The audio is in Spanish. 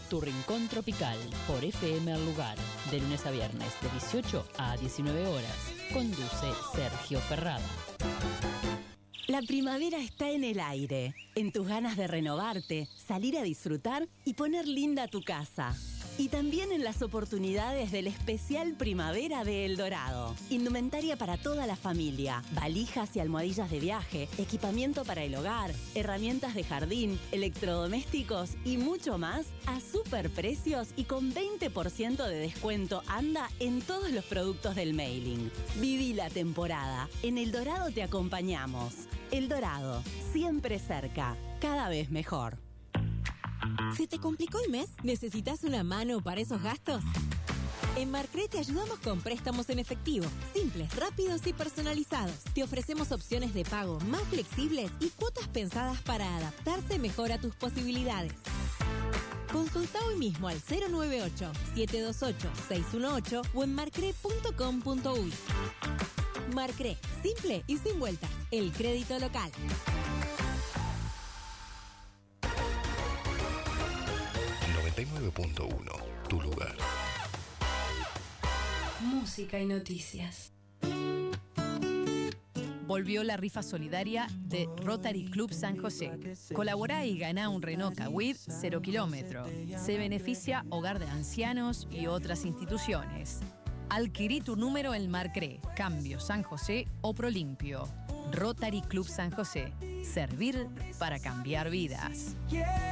Tu Rincón Tropical, por FM El Lugar, de lunes a viernes, de 18 a 19 horas. Conduce Sergio Ferrada. La primavera está en el aire, en tus ganas de renovarte, salir a disfrutar y poner linda tu casa. Y también en las oportunidades del especial Primavera de El Dorado. Indumentaria para toda la familia, valijas y almohadillas de viaje, equipamiento para el hogar, herramientas de jardín, electrodomésticos y mucho más a superprecios y con 20% de descuento anda en todos los productos del mailing. Viví la temporada. En El Dorado te acompañamos. El Dorado, siempre cerca, cada vez mejor. ¿Se te complicó el mes? ¿Necesitas una mano para esos gastos? En Marcre te ayudamos con préstamos en efectivo, simples, rápidos y personalizados. Te ofrecemos opciones de pago más flexibles y cuotas pensadas para adaptarse mejor a tus posibilidades. Consulta hoy mismo al 098-728-618 o en marcre.com.uy. Marcre, simple y sin vueltas. El crédito local. Tu lugar. Música y noticias. Volvió la rifa solidaria de Rotary Club San José. Colaborá y ganá un Renault Kwid 0 kilómetro. Se beneficia Hogar de Ancianos y otras instituciones. Adquirí tu número en Marcre, Cambio San José o Prolimpio. Rotary Club San José. Servir para cambiar vidas.